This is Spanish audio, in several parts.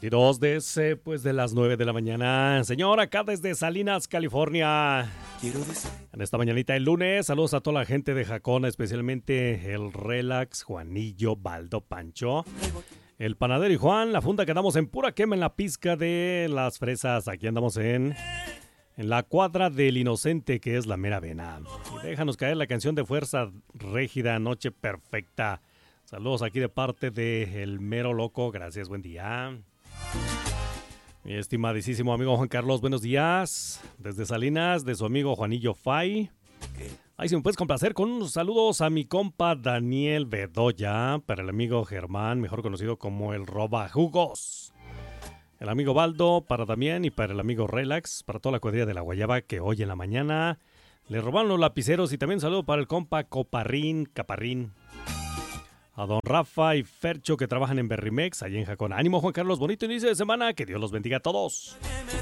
22 de las 9 de la mañana. Señor, acá desde Salinas, California. En esta mañanita el lunes, saludos a toda la gente de Jacona, especialmente el Relax, Juanillo, Baldo, Pancho, el Panadero y Juan, la funda que andamos en pura quema en la pizca de las fresas. Aquí andamos en la cuadra del Inocente, que es la mera vena. Y déjanos caer la canción de Fuerza Régida, Noche Perfecta. Saludos aquí de parte de El Mero Loco. Gracias, buen día. Mi estimadísimo amigo Juan Carlos, buenos días. Desde Salinas, de su amigo Juanillo Fay. Ahí si me puedes complacer con unos saludos a mi compa Daniel Bedoya, para el amigo Germán, mejor conocido como el Roba Jugos. El amigo Baldo, para Damián y para el amigo Relax, para toda la cuadrilla de la Guayaba que hoy en la mañana le robaron los lapiceros. Y también un saludo para el compa Caparrín. A don Rafa y Fercho que trabajan en Berrimex, allá en Jacona. Ánimo, Juan Carlos, bonito inicio de semana, que Dios los bendiga a todos.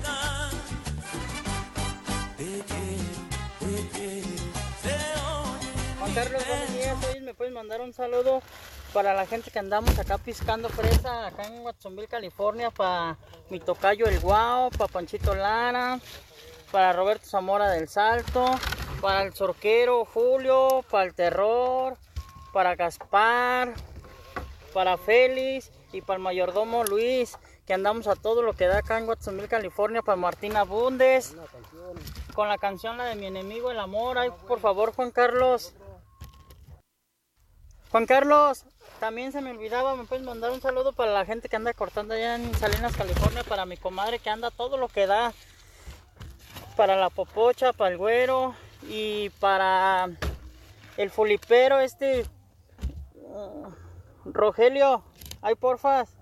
Juan Carlos, buenos días. Hoy me puedes mandar un saludo para la gente que andamos acá piscando fresa, acá en Watsonville, California, para mi tocayo El Guau, para Panchito Lara, para Roberto Zamora del Salto, para el Zorquero Julio, para el Terror, para Gaspar, para Félix y para el mayordomo Luis, que andamos a todo lo que da acá en Watsonville, California, para Martina Bundes, con la canción la de Mi Enemigo el Amor. Ay, por favor, Juan Carlos. Juan Carlos, también se me olvidaba, me puedes mandar un saludo para la gente que anda cortando allá en Salinas, California, para mi comadre que anda todo lo que da, para la Popocha, para el Güero y para el Fulipero Rogelio. Ay, porfas.